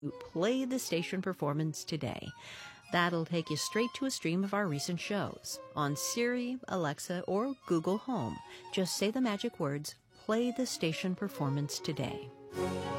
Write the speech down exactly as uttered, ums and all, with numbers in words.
Play the station performance today. That'll take you straight to a stream of our recent shows on Siri, Alexa, or Google Home. Just say the magic words, play the station performance today.